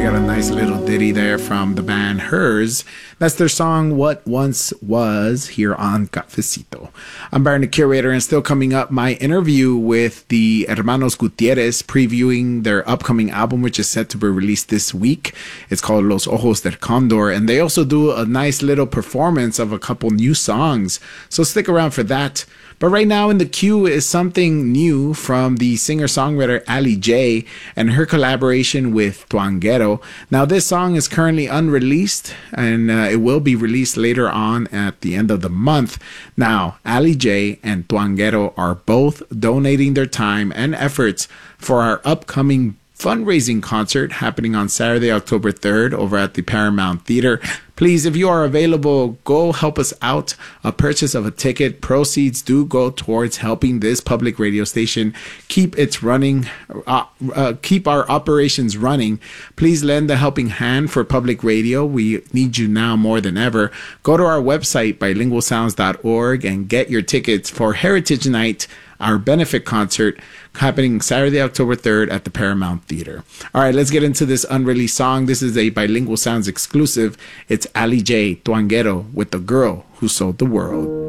got a nice little ditty there from the band Hers. That's their song What Once Was here on Cafecito. I'm Byron the Curator, and still coming up, my interview with the Hermanos Gutierrez previewing their upcoming album, which is set to be released this week. It's called Los Ojos del Condor, and they also do a nice little performance of a couple new songs. So stick around for that. But right now in the queue is something new from the singer-songwriter Ali J and her collaboration with Tuanguero. Now this song is currently unreleased, and it will be released later on at the end of the month. Now, Ali J and Tuanguero are both donating their time and efforts for our upcoming fundraising concert happening on Saturday, October 3rd over at the Paramount Theater. Please, if you are available, go help us out. A purchase of a ticket, proceeds do go towards helping this public radio station keep its running, keep our operations running. Please lend a helping hand for public radio. We need you now more than ever. Go to our website, bilingualsounds.org, and get your tickets for Heritage Night, our benefit concert happening Saturday, October 3rd at the Paramount Theater. All right, let's get into this unreleased song. This is a Bilingual Sounds exclusive. It's Ali J, Tuanguero, with The Girl Who Sold the World.